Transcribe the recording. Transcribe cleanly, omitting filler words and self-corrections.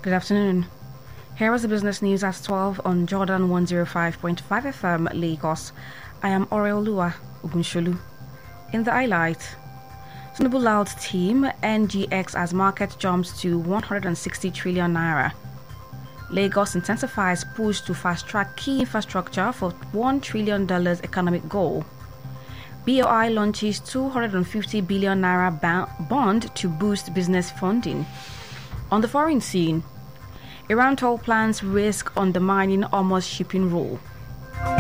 Good afternoon. Here is the business news at 12 on Jordan 105.5 FM Lagos. I am Oreolua Ogunsholu. In the highlight, Tinubu loud team, NGX as market jumps to 160 trillion naira. Lagos intensifies push to fast-track key infrastructure for $1 trillion economic goal. BOI launches 250 billion naira bond to boost business funding. On the foreign scene, Iran toll plans risk undermining Hormuz shipping rule.